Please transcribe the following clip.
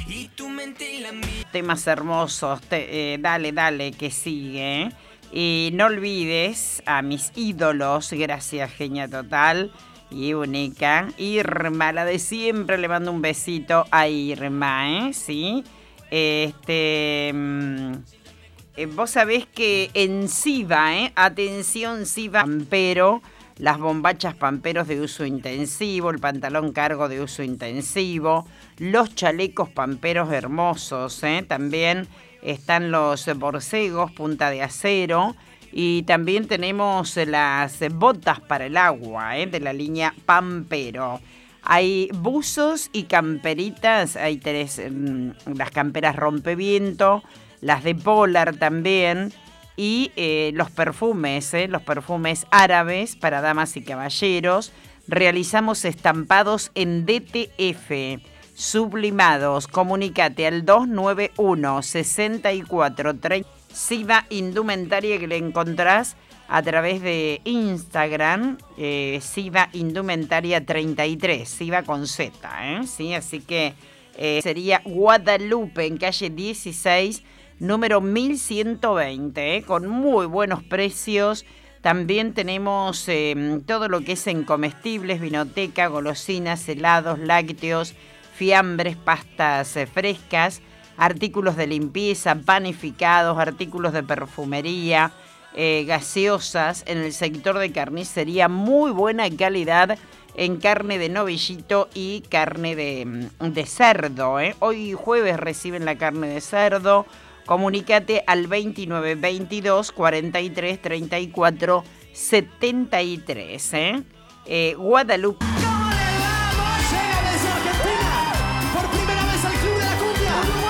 Temas hermosos, dale, que sigue. Y no olvides a mis ídolos, gracias, genia total y única. Irma, la de siempre, le mando un besito a Irma, ¿sí? Vos sabés que en Siva, atención Siva, Pampero, las bombachas Pamperos de uso intensivo, el pantalón cargo de uso intensivo, los chalecos Pamperos hermosos, también están los borcegos punta de acero y también tenemos las botas para el agua, de la línea Pampero. Hay buzos y camperitas, ahí tenés las camperas rompeviento, las de Polar también, y los perfumes árabes para damas y caballeros. Realizamos estampados en DTF, sublimados. Comunicate al 291-6430. Siva Indumentaria, que le encontrás a través de Instagram, Siva Indumentaria 33, Siva con Z, ¿sí? Así que sería Guadalupe, en calle 16, número 1120, con muy buenos precios. También tenemos todo lo que es en comestibles, vinoteca, golosinas, helados, lácteos, fiambres, pastas frescas, artículos de limpieza, panificados, artículos de perfumería, gaseosas. En el sector de carnicería, muy buena calidad en carne de novillito y carne de cerdo. Hoy jueves reciben la carne de cerdo. Comunícate al 29 22 43 34 73. Guadalupe.